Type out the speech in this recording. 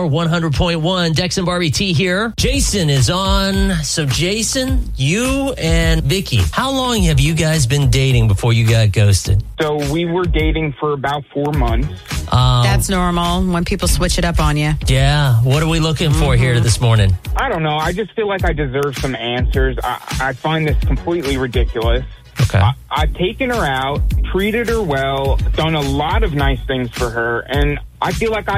100.1. Dex and Barbie T here. Jason is on. So, Jason, you and Vicky, how long have you guys been dating before you got ghosted? So we were dating for about 4 months. That's normal when people switch it up on you. Yeah. What are we looking for here this morning? I don't know. I just feel like I deserve some answers. I find this completely ridiculous. Okay. I've taken her out, treated her well, done a lot of nice things for her, and I feel like I